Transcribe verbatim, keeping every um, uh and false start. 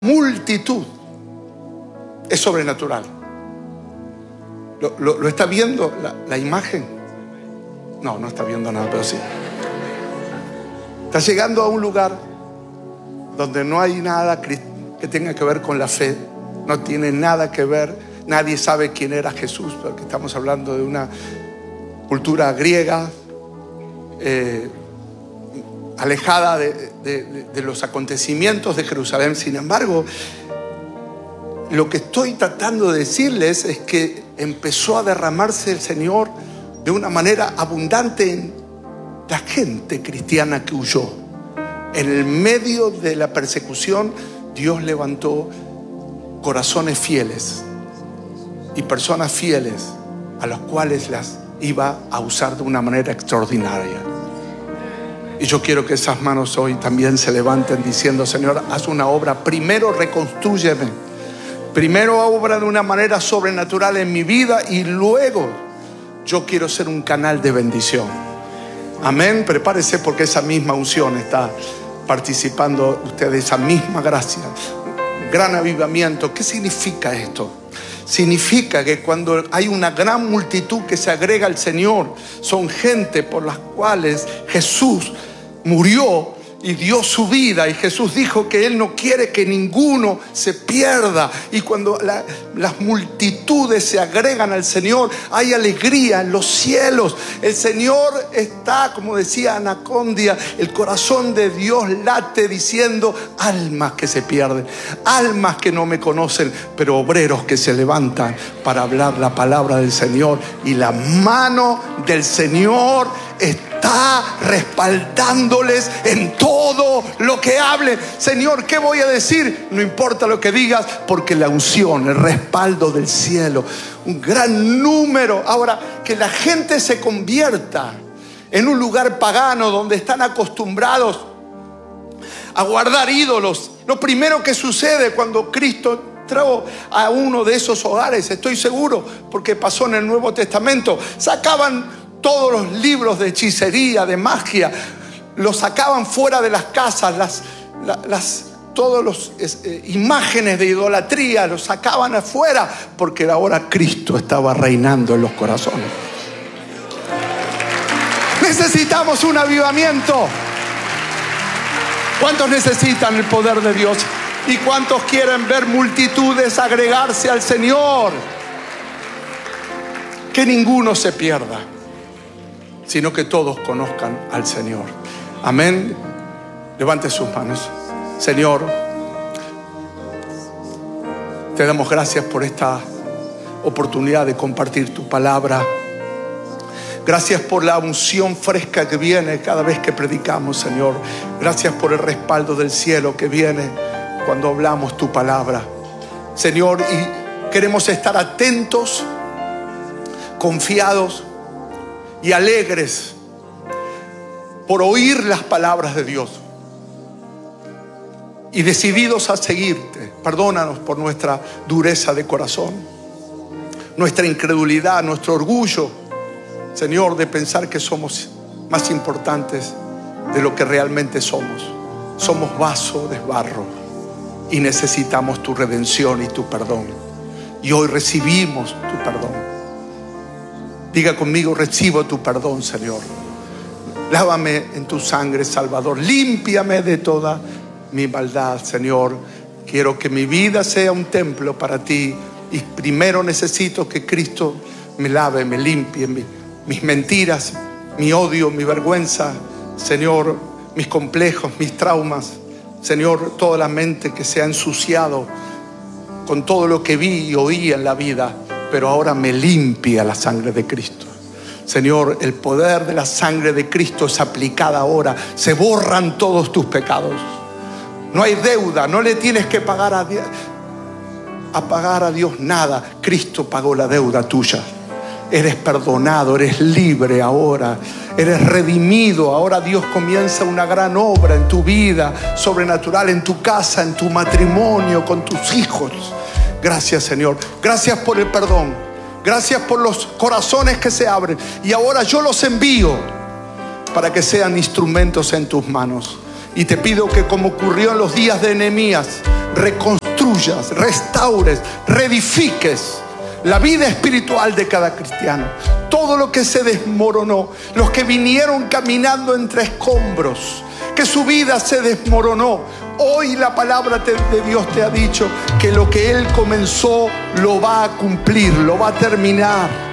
multitud es sobrenatural. ¿Lo, lo, lo está viendo la, la imagen? No, no está viendo nada, pero sí. Está llegando a un lugar donde no hay nada que tenga que ver con la fe. No tiene nada que ver. Nadie sabe quién era Jesús, porque estamos hablando de una cultura griega, eh, alejada de, de, de los acontecimientos de Jerusalén. Sin embargo, lo que estoy tratando de decirles es que empezó a derramarse el Señor de una manera abundante en la gente cristiana que huyó. En el medio de la persecución, Dios levantó corazones fieles y personas fieles a las cuales las iba a usar de una manera extraordinaria. Y yo quiero que esas manos hoy también se levanten diciendo: Señor, haz una obra. Primero reconstrúyeme. Primero obra de una manera sobrenatural en mi vida, y luego yo quiero ser un canal de bendición. Amén. Prepárese, porque esa misma unción está participando usted de esa misma gracia. Gran avivamiento. ¿Qué significa esto? Significa que cuando hay una gran multitud que se agrega al Señor, son gente por las cuales Jesús murió y dio su vida, y Jesús dijo que Él no quiere que ninguno se pierda. Y cuando la, las multitudes se agregan al Señor, hay alegría en los cielos. El Señor está, como decía Anacondia, el corazón de Dios late diciendo: almas que se pierden, almas que no me conocen, pero obreros que se levantan para hablar la palabra del Señor. Y la mano del Señor está respaldándoles en todo lo que hablen. Señor, ¿qué voy a decir? No importa lo que digas, porque la unción, el respaldo del cielo, un gran número. Ahora, que la gente se convierta en un lugar pagano donde están acostumbrados a guardar ídolos. Lo primero que sucede cuando Cristo entró a uno de esos hogares, estoy seguro, porque pasó en el Nuevo Testamento, sacaban todos los libros de hechicería, de magia, los sacaban fuera de las casas, las, las, las todas las eh, imágenes de idolatría los sacaban afuera, porque ahora Cristo estaba reinando en los corazones. Necesitamos un avivamiento. ¿Cuántos necesitan el poder de Dios? ¿Y cuántos quieren ver multitudes agregarse al Señor? Que ninguno se pierda, sino que todos conozcan al Señor. Amén. Levante sus manos. Señor, te damos gracias por esta oportunidad de compartir tu palabra. Gracias por la unción fresca que viene cada vez que predicamos, Señor. Gracias por el respaldo del cielo que viene cuando hablamos tu palabra, Señor. Y queremos estar atentos, confiados y alegres por oír las palabras de Dios, y decididos a seguirte. Perdónanos por nuestra dureza de corazón, nuestra incredulidad, nuestro orgullo, Señor, de pensar que somos más importantes de lo que realmente somos. Somos vaso de barro y necesitamos tu redención y tu perdón. Y hoy recibimos tu perdón. Diga conmigo: recibo tu perdón, Señor. Lávame en tu sangre, Salvador. Límpiame de toda mi maldad, Señor. Quiero que mi vida sea un templo para ti. Y primero necesito que Cristo me lave, me limpie mi, mis mentiras, mi odio, mi vergüenza, Señor, mis complejos, mis traumas. Señor, toda la mente que se ha ensuciado con todo lo que vi y oí en la vida, pero ahora me limpia la sangre de Cristo. Señor, el poder de la sangre de Cristo es aplicada ahora. Se borran todos tus pecados. No hay deuda, no le tienes que pagar a Dios, a pagar a Dios nada. Cristo pagó la deuda tuya. Eres perdonado, eres libre ahora, eres redimido. Ahora Dios comienza una gran obra en tu vida sobrenatural, en tu casa, en tu matrimonio, con tus hijos. Gracias, Señor. Gracias por el perdón. Gracias por los corazones que se abren. Y ahora yo los envío para que sean instrumentos en tus manos. Y te pido que, como ocurrió en los días de Nehemías, reconstruyas, restaures, reedifiques la vida espiritual de cada cristiano. Todo lo que se desmoronó, los que vinieron caminando entre escombros, que su vida se desmoronó, hoy la palabra de Dios te ha dicho que lo que Él comenzó lo va a cumplir, lo va a terminar.